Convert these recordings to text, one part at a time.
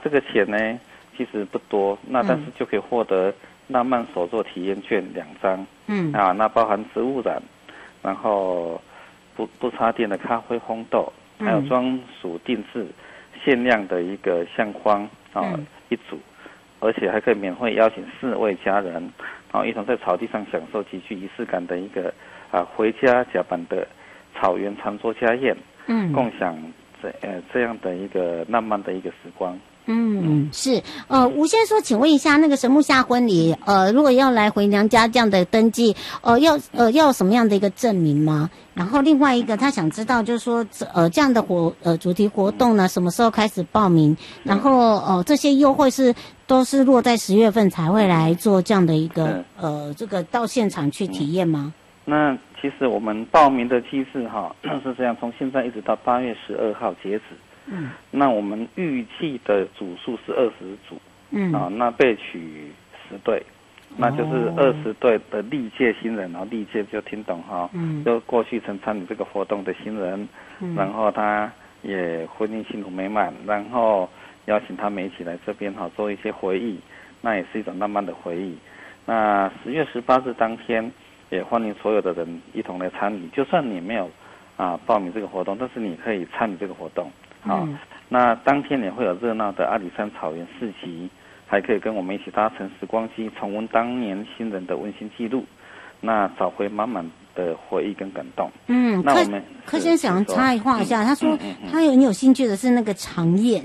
这个钱呢其实不多，那但是就可以获得浪漫手作体验券2张。那包含植物染，然后不插电的咖啡烘豆，还有专属定制限量的一个相框一组，而且还可以免费邀请4位家人，一同在草地上享受极具仪式感的一个回家甲板的草原长桌家宴，共享这样的一个浪漫的一个时光。 是。吴先生说，请问一下，那个神木下婚礼，如果要来回娘家这样的登记，要什么样的一个证明吗？然后另外一个，他想知道，就是说，这样的主题活动呢，什么时候开始报名？然后这些优惠都是落在10月份才会来做这样的一个这个到现场去体验吗？ 那其实我们报名的机制是这样，从现在一直到8月12号截止。那我们预计的组数是20组，那备取10对，那就是20对的历届新人，然后历届就听懂就过去曾参与这个活动的新人，然后他也婚姻幸福美满，然后邀请他们一起来这边做一些回忆，那也是一种浪漫的回忆。那10月18日当天，也欢迎所有的人一同来参与，就算你没有报名这个活动，但是你可以参与这个活动。那当天也会有热闹的阿里山草原市集，还可以跟我们一起搭乘时光机，重温当年新人的温馨记录，那找回满满的回忆跟感动。那我们柯先生想插话一下，他说他很有兴趣的是那个长宴。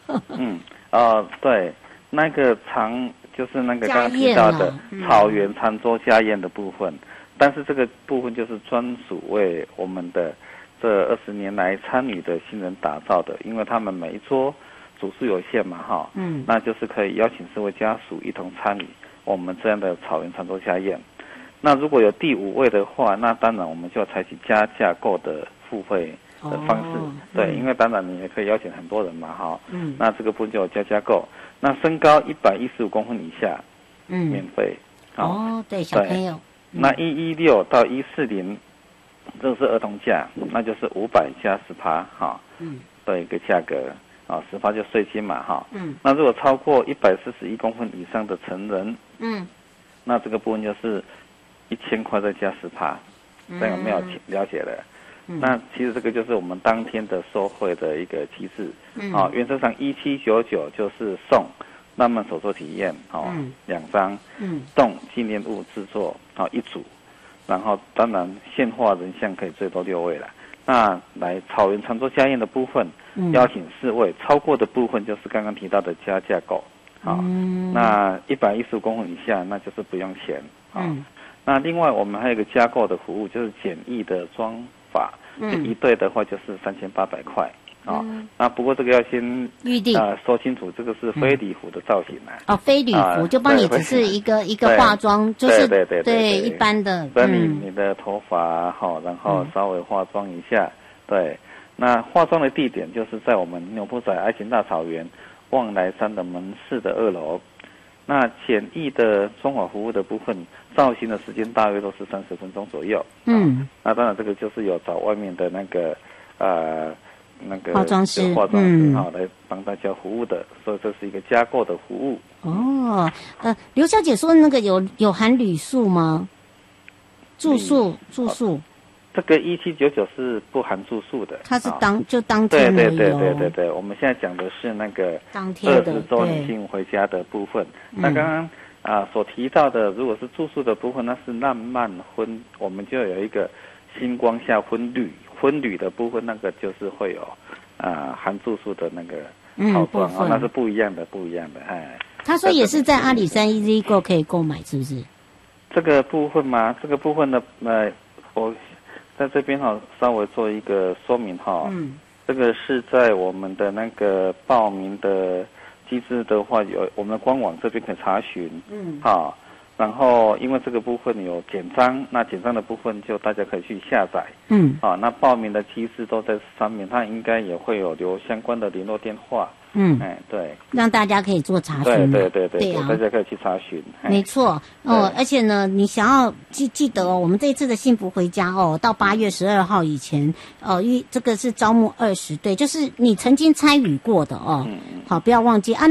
对，那个就是那个刚刚提到的草原长桌家宴的部分，但是这个部分就是专属为我们的这20年来参与的新人打造的，因为他们每一桌组数有限嘛，那就是可以邀请4位家属一同参与我们这样的草原长桌家宴。那如果有第5位的话，那当然我们就要采取加价购的付费的方式。对，因为当然你也可以邀请很多人嘛，那这个部分就有加价购。那身高115公分以下，免费。 对，小朋友。 那116到140。这是儿童价，那就是500加10%的一个价格10%就税金嘛那如果超过141公分以上的成人，那这个部分就是1000块再加10%，这样有没有了解了？那其实这个就是我们当天的收费的一个机制原则上1799就是送浪漫手作体验2张，送纪念物制作1组。然后当然现化人像可以最多6位了。那来草原长桌家宴的部分，邀请4位，超过的部分就是刚刚提到的加价购。那115公分以下那就是不用钱。那另外我们还有一个加购的服务，就是简易的妆法，一对的话就是3800块。那不过这个要先预定说清楚，这个是非礼服的造型非礼服就帮你只是一个化妆，就是对一般的， 把你的头发然后稍微化妆一下，对。那化妆的地点就是在我们牛埔仔爱情大草原望来山的门市的2楼。那简易的妆法服务的部分，造型的时间大约都是30分钟左右。那当然这个就是有找外面的那个化妆师来帮大家服务的，所以这是一个加购的服务。 刘小姐说那个有含旅宿吗？住宿这个1799是不含住宿的， 它是当天的。 对，我们现在讲的是那个当天的 20周年庆回家的部分。那刚刚所提到的，如果是住宿的部分，那是浪漫婚，我们就有一个星光下婚旅的部分，那个就是会有含住宿的那个套装那是不一样的。 他说也是在阿里山 EasyGo 可以购买，是不是？ 这个部分吗？这个部分呢，我在这边稍微做一个说明这个是在我们的那个报名的机制的话，有我们的官网这边可以查询然后因为这个部分有简章，那简章的部分就大家可以去下载。那报名的机制都在上面，它应该也会有留相关的联络电话。对， 让大家可以做查询。 对，大家可以去查询。 没错而且呢，你想要记得我们这一次的幸福回家到8月12号以前这个是招募20对，就是你曾经参与过的好，不要忘记